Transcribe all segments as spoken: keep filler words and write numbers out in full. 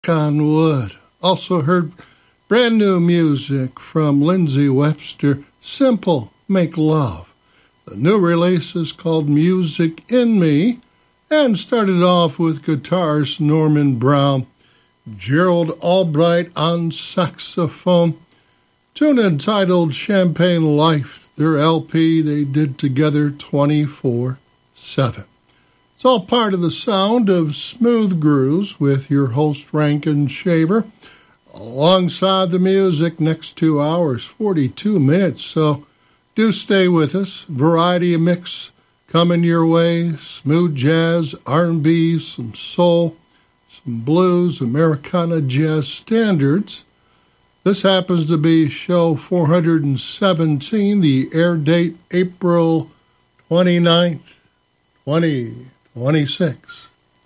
On Wood. Also heard brand new music from Lindsey Webster, Simple Make Love. The new release is called Music in Me, and started off with guitarist Norman Brown, Gerald Albright on saxophone, tune entitled Champagne Life, their L P they did together twenty-four seven. It's all part of the sound of Smooth Grooves with your host Rankin Shaver. Alongside the music, next two hours, forty-two minutes. So do stay with us. Variety of mix coming your way. Smooth jazz, R and B, some soul, some blues, Americana jazz standards. This happens to be show four hundred seventeen, the air date April twenty-ninth, twenty twenty-six.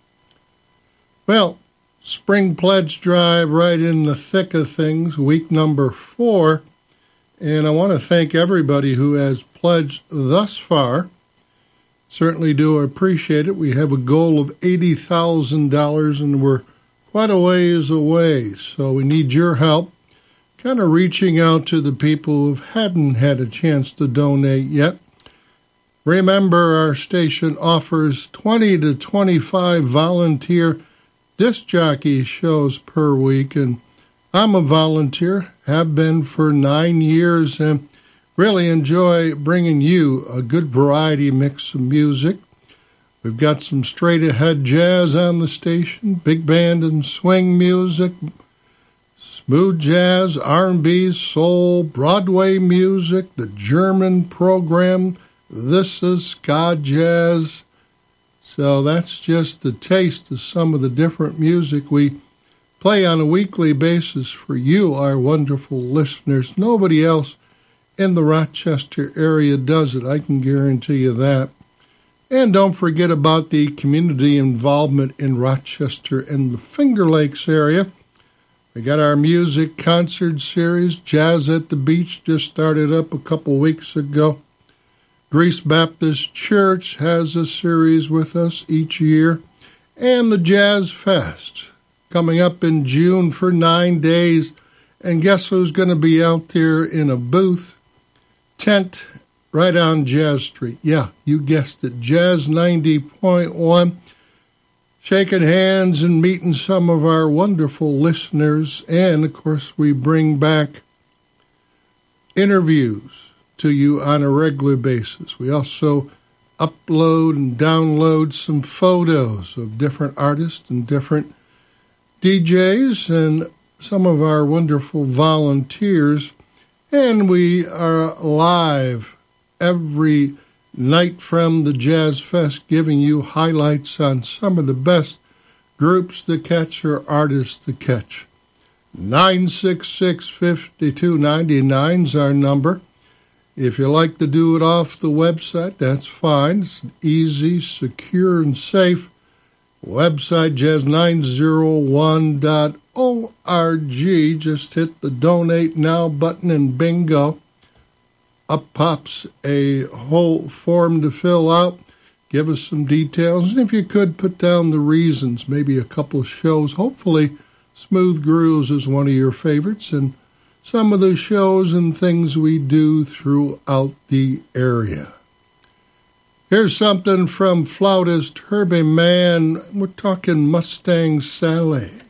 Well, Spring Pledge Drive right in the thick of things, week number four. And I want to thank everybody who has pledged thus far. Certainly do appreciate it. We have a goal of eighty thousand dollars and we're quite a ways away. So we need your help. Kind of reaching out to the people who hadn't had a chance to donate yet. Remember, our station offers twenty to twenty-five volunteer disc jockey shows per week, and I'm a volunteer, have been for nine years, and really enjoy bringing you a good variety mix of music. We've got some straight-ahead jazz on the station, big band and swing music, smooth jazz, R and B, soul, Broadway music, the German program. This is ska jazz. So that's just the taste of some of the different music we play on a weekly basis for you, our wonderful listeners. Nobody else in the Rochester area does it, I can guarantee you that. And don't forget about the community involvement in Rochester and the Finger Lakes area. We got our music concert series, Jazz at the Beach, just started up a couple weeks ago. Greece Baptist Church has a series with us each year. And the Jazz Fest, coming up in June for nine days. And guess who's going to be out there in a booth? Tent right on Jazz Street. Yeah, you guessed it, Jazz ninety point one. Shaking hands and meeting some of our wonderful listeners. And, of course, we bring back interviews to you on a regular basis. We also upload and download some photos of different artists and different D Js and some of our wonderful volunteers. And we are live every night from the Jazz Fest, giving you highlights on some of the best groups to catch or artists to catch. nine six six, five two nine nine is our number. If you like to do it off the website, that's fine. It's easy, secure, and safe. Website jazz nine oh one dot org. Just hit the Donate Now button and bingo. Up pops a whole form to fill out. Give us some details. And if you could, put down the reasons, maybe a couple of shows. Hopefully, Smooth Grooves is one of your favorites. And some of the shows and things we do throughout the area. Here's something from flautist Herbie Mann. We're talking Mustang Sally.